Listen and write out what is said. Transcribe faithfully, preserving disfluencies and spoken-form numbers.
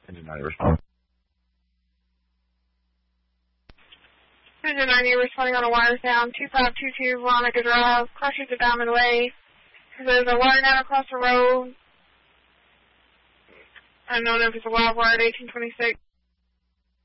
Engine ninety responding. Engine ninety responding on a wire sound, two five two two Veronica Drive, crushes at Diamond Way. There's a wire down across the road. I don't know if it's a live wire at eighteen twenty-six.